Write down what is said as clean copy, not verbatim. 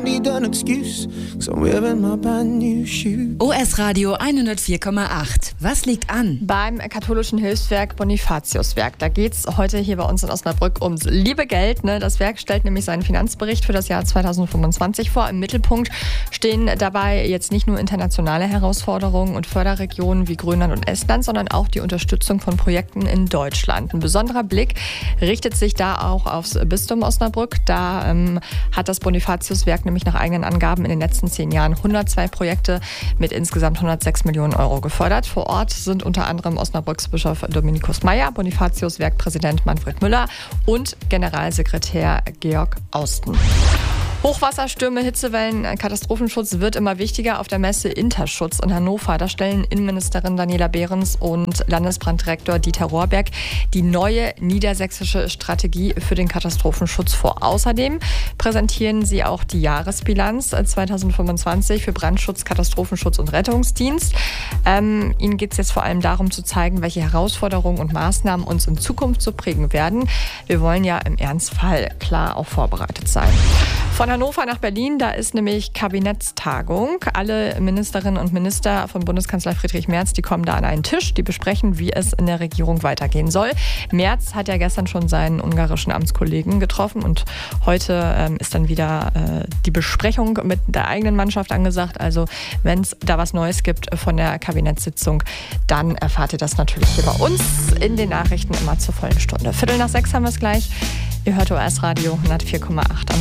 don't need an excuse, 'cause I'm wearing my brand new shoes. OS Radio 104,8. Was liegt an? Beim katholischen Hilfswerk Bonifatiuswerk. Da geht es heute hier bei uns in Osnabrück ums liebe Geld. Das Werk stellt nämlich seinen Finanzbericht für das Jahr 2025 vor. Im Mittelpunkt stehen dabei jetzt nicht nur internationale Herausforderungen und Förderregionen wie Grönland und Estland, sondern auch die Unterstützung von Projekten in Deutschland. Ein besonderer Blick richtet sich da auch aufs Bistum Osnabrück. Da hat das Bonifatiuswerk nämlich nach eigenen Angaben in den letzten 10 Jahren 102 Projekte mit insgesamt 106 Millionen Euro gefördert. Vor Ort sind unter anderem Osnabrücks Bischof Dominikus Meyer, Bonifatiuswerkpräsident Manfred Müller und Generalsekretär Georg Austen. Hochwasserstürme, Hitzewellen, Katastrophenschutz wird immer wichtiger auf der Messe Interschutz in Hannover. Da stellen Innenministerin Daniela Behrens und Landesbranddirektor Dieter Rohrberg die neue niedersächsische Strategie für den Katastrophenschutz vor. Außerdem präsentieren sie auch die Jahresbilanz 2025 für Brandschutz, Katastrophenschutz und Rettungsdienst. Ihnen geht es jetzt vor allem darum zu zeigen, welche Herausforderungen und Maßnahmen uns in Zukunft so prägen werden. Wir wollen ja im Ernstfall klar auch vorbereitet sein. Von Hannover nach Berlin, da ist nämlich Kabinettstagung. Alle Ministerinnen und Minister von Bundeskanzler Friedrich Merz, die kommen da an einen Tisch, die besprechen, wie es in der Regierung weitergehen soll. Merz hat ja gestern schon seinen ungarischen Amtskollegen getroffen und heute ist dann wieder die Besprechung mit der eigenen Mannschaft angesagt. Also wenn es da was Neues gibt von der Kabinettssitzung, dann erfahrt ihr das natürlich hier bei uns in den Nachrichten immer zur vollen Stunde. 5:45 haben wir es gleich. Ihr hört OS Radio 104,8 am